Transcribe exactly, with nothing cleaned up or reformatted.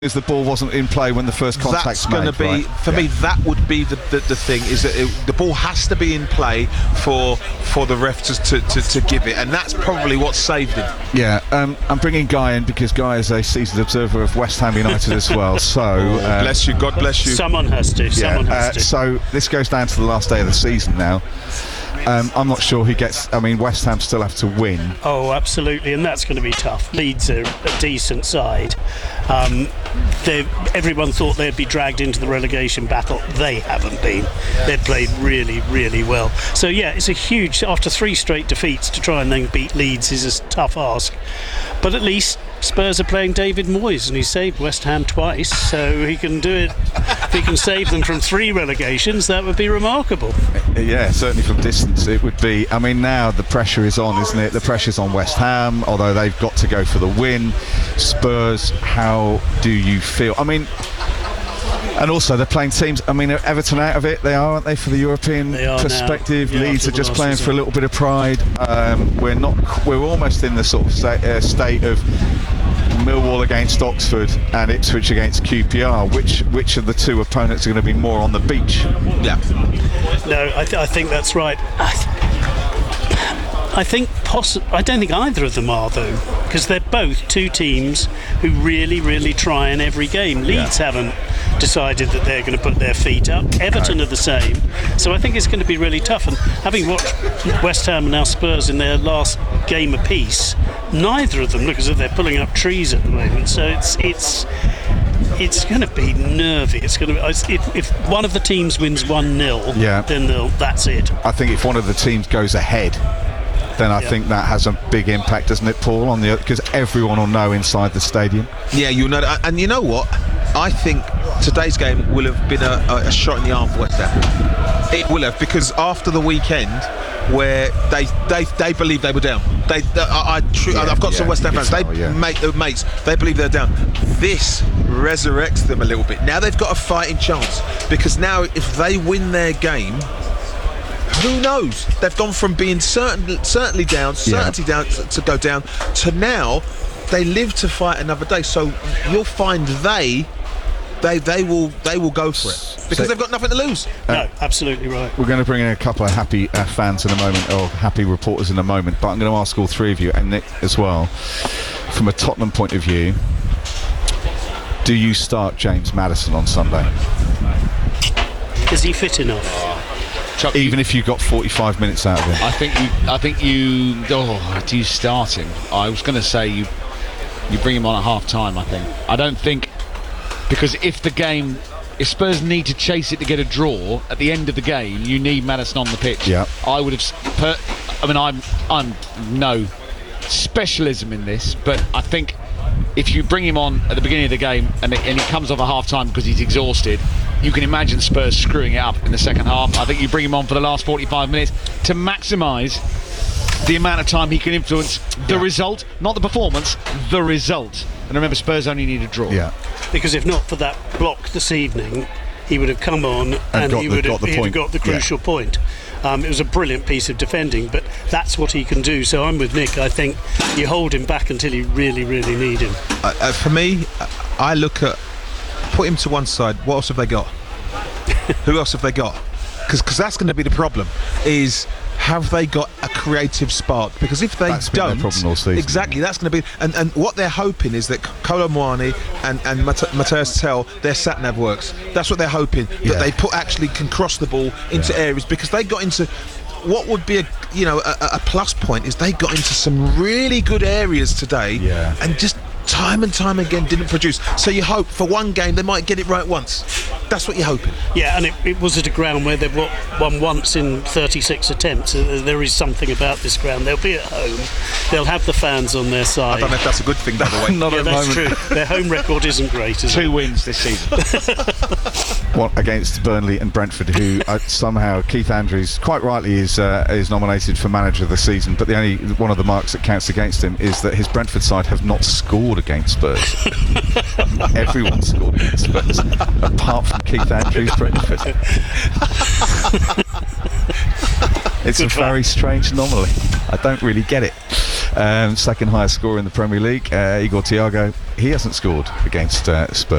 Is the ball wasn't in play when the first contact's That's going to be, right? for yeah. me, that would be the, the, the thing, is that it, the ball has to be in play for for the ref to, to, to, to give it, and that's probably what saved him. Yeah, um, I'm bringing Guy in because Guy is a seasoned observer of West Ham United as well, so... Oh, uh, bless you, God bless you. Someone has to, someone yeah, has uh, to. So this goes down to the last day of the season now. Um, I'm not sure who gets... I mean, West Ham still have to win. Oh, absolutely, and that's going to be tough. Leeds are a decent side. Um, everyone thought they'd be dragged into the relegation battle. They haven't been. They've played really, really well. So, yeah, it's a huge... After three straight defeats, to try and then beat Leeds is a tough ask. But at least Spurs are playing David Moyes, and he saved West Ham twice, so he can do it. If he can save them from three relegations, that would be remarkable. Yeah, certainly from distance it would be. I mean, now the pressure is on, isn't it? The pressure's on West Ham, although they've got to go for the win. Spurs, how do you feel? I mean, and also they're playing teams. I mean, are Everton out of it? They are, aren't they, for the European They are perspective? now. Yeah, Leeds are after the just last playing result. for a little bit of pride. Um, we're not. We're almost in the sort of sta- uh, state of Millwall against Oxford and Ipswich against Q P R. Which which of the two opponents are going to be more on the beach? Yeah. No, I, th- I think that's right. I, th- I think possi- I don't think either of them are, though, because they're both two teams who really, really try in every game. Leeds Yeah. haven't decided that they're going to put their feet up. Everton No. are the same. So I think it's going to be really tough. And having watched West Ham and now Spurs in their last game apiece, neither of them look as if they're pulling up trees at the moment. So it's it's. It's going to be nervy. It's going to. If, if one of the teams wins one nil, Yeah. then they'll, that's it. I think if one of the teams goes ahead, then I Yeah. think that has a big impact, doesn't it, Paul? On the because everyone will know inside the stadium. Yeah, you know, and you know what? I think today's game will have been a, a shot in the arm for West Ham. It will have, because after the weekend where they they, they believe they were down, they, they I, I tr- Yeah, I've got yeah, some West Ham you fans. can They tell, yeah. mate, uh, mates, they believe they're down. This resurrects them a little bit. Now they've got a fighting chance, because now if they win their game, who knows? They've gone from being certain, certainly down, certainty down to, to go down, to now they live to fight another day. So you'll find they, they, they will, they will go for it, because So- they've got nothing to lose. No, absolutely right. We're going to bring in a couple of happy uh, fans in a moment, or happy reporters in a moment, but I'm going to ask all three of you, and Nick as well, from a Tottenham point of view, do you start James Maddison on Sunday? Is he fit enough? Chuck, Even if you got forty-five minutes out of him? I think you. I think you. Oh, do you start him? I was going to say you. You bring him on at half time. I think. I don't think, because if the game, if Spurs need to chase it to get a draw at the end of the game, you need Maddison on the pitch. Yeah. I would have. s- Per, I mean, I'm. I'm no specialism in this, but I think if you bring him on at the beginning of the game and, it, and he comes off at half time because he's exhausted, you can imagine Spurs screwing it up in the second half. I think you bring him on for the last forty-five minutes to maximise the amount of time he can influence the Yeah. result, not the performance, the result. And remember, Spurs only need a draw. Yeah. Because if not for that block this evening, he would have come on and, got he the- would got have, the he'd have point. got the Yeah. crucial point. Um, it was a brilliant piece of defending, but that's what he can do. So I'm with Nick. I think you hold him back until you really, really need him. Uh, uh, for me, uh, I look at, put him to one side. What else have they got? Who else have they got? Because that's going to be the problem. Is have they got a creative spark? Because if they That's been their don't, problem all season. exactly, that's going to be. And, and what they're hoping is that Kolo Muani and and Mate- Mateus Tel, their sat nav works. That's what they're hoping, Yeah. that they put actually can cross the ball into Yeah. areas, because they got into. What would be a you know a, a plus point is they got into some really good areas today, Yeah. and just time and time again didn't produce. So you hope for one game they might get it right once. That's what you're hoping. Yeah, and it, it was at a ground where they've wa- won once in thirty-six attempts. Uh, There is something about this ground. They'll be at home. They'll have the fans on their I side. don't know if that's a good thing, by the way. Not Yeah, at the that's moment. true. Their home record isn't great, is it? Two wins this season. What against Burnley and Brentford, who uh, somehow Keith Andrews quite rightly is uh, is nominated for manager of the season, but the only one of the marks that counts against him is that his Brentford side have not scored against Spurs. Everyone scored against Spurs apart from Keith Andrews' Brentford. It's Good a fun. very strange anomaly. I don't really get it. Um, second highest scorer in the Premier League, uh, Igor Thiago. He hasn't scored against uh, Spurs.